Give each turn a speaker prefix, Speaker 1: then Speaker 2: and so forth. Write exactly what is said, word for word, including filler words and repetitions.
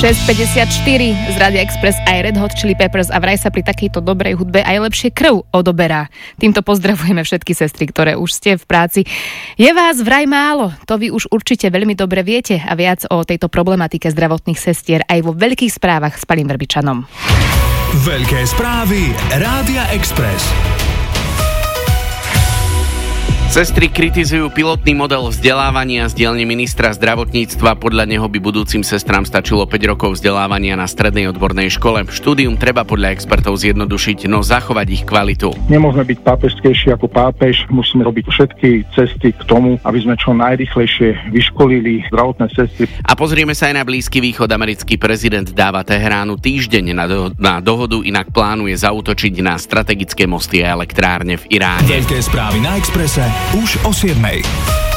Speaker 1: šesť päťdesiatštyri z Rádia Express aj Red Hot Chili Peppers a vraj sa pri takejto dobrej hudbe aj lepšie krv odoberá. Týmto pozdravujeme všetky sestry, ktoré už ste v práci. Je vás vraj málo, to vy už určite veľmi dobre viete a viac o tejto problematike zdravotných sestier aj vo Veľkých správach s Palím Vrbičanom.
Speaker 2: Veľké správy Rádia Express.
Speaker 3: Sestry kritizujú pilotný model vzdelávania z dielne ministra zdravotníctva. Podľa neho by budúcim sestrám stačilo päť rokov vzdelávania na strednej odbornej škole. Štúdium treba podľa expertov zjednodušiť, no zachovať ich kvalitu.
Speaker 4: Nemôžeme byť pápežskejší ako pápež, musíme robiť všetky cesty k tomu, aby sme čo najrýchlejšie vyškolili zdravotné sestry.
Speaker 3: A pozrieme sa aj na Blízky východ. Americký prezident dáva Teheránu týždeň na, do- na dohodu, inak plánuje zaútočiť na strategické mosty a elektrárne v Iráne.
Speaker 2: Veľké správy na Expresse už o siedmej.